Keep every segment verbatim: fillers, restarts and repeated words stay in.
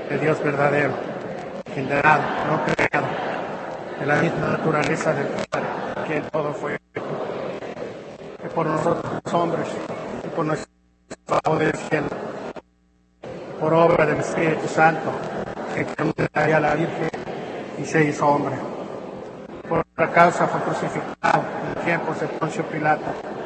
de Dios verdadero, generado, no creado, de la misma naturaleza del Padre, que en todo fue hecho, que por nosotros los hombres y por nuestro favor del cielo, por obra del Espíritu Santo, que encarnó a la Virgen y se hizo hombre. Por la causa fue crucificado en tiempos de Poncio Pilato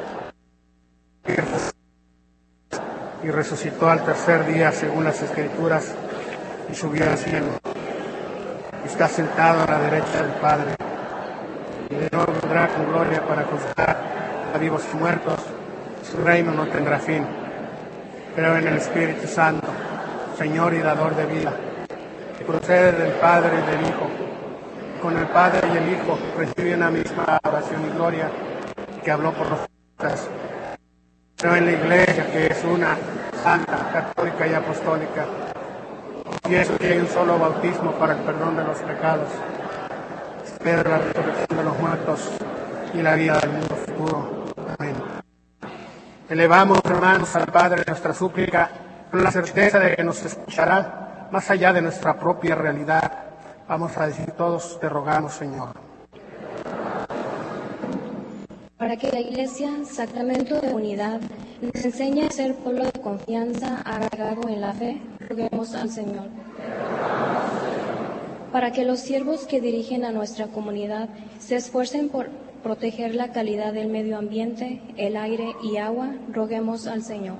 y resucitó al tercer día según las Escrituras y subió al cielo. Está sentado a la derecha del Padre y de nuevo vendrá con gloria para juzgar a vivos y muertos. Su reino no tendrá fin. Creo en el Espíritu Santo, Señor y dador de vida, que procede del Padre y del Hijo. Con el Padre y el Hijo recibe una misma adoración y gloria, que habló por nosotros. Creo en la Iglesia, que es una, santa, católica y apostólica. Y eso que hay un solo bautismo para el perdón de los pecados. Espero la resurrección de los muertos y la vida del mundo futuro. Amén. Elevamos, hermanos, al Padre nuestra súplica con la certeza de que nos escuchará más allá de nuestra propia realidad. Vamos a decir todos, te rogamos, Señor. Para que la Iglesia, sacramento de unidad, nos enseñe a ser pueblo de confianza, arraigado en la fe, roguemos al Señor. Para que los siervos que dirigen a nuestra comunidad se esfuercen por proteger la calidad del medio ambiente, el aire y agua, roguemos al Señor.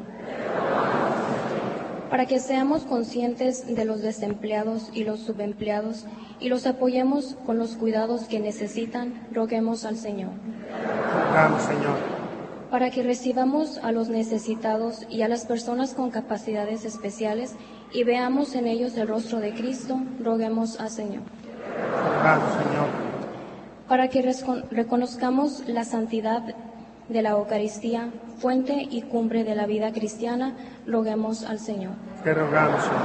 Para que seamos conscientes de los desempleados y los subempleados y los apoyemos con los cuidados que necesitan, roguemos al Señor. Rogamos, Señor. Para que recibamos a los necesitados y a las personas con capacidades especiales y veamos en ellos el rostro de Cristo, roguemos al Señor. Rogamos, Señor. Para que reconozcamos la santidad de la Eucaristía, fuente y cumbre de la vida cristiana, roguemos al Señor. Te rogamos, Señor.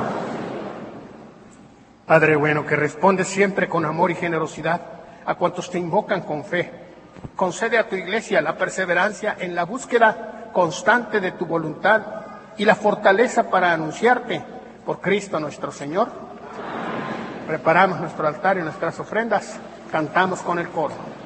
Padre bueno, que respondes siempre con amor y generosidad a cuantos te invocan con fe, concede a tu Iglesia la perseverancia en la búsqueda constante de tu voluntad y la fortaleza para anunciarte por Cristo nuestro Señor. Preparamos nuestro altar y nuestras ofrendas, cantamos con el coro.